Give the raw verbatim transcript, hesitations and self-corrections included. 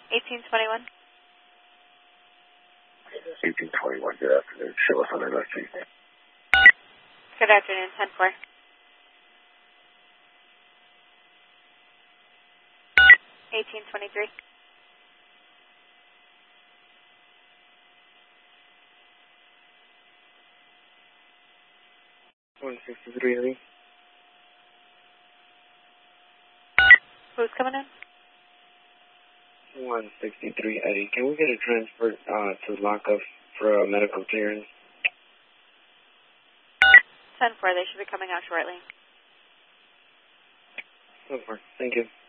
eighteen twenty-one. eighteen twenty-one, good afternoon. Show us on the left, please. Good afternoon, ten four. eighteen twenty-three. one sixty-three, Eddie. Who's coming in? one sixty-three, Eddie. Can we get a transfer uh, to lockup for a medical clearance? ten four, they should be coming out shortly. ten four, thank you.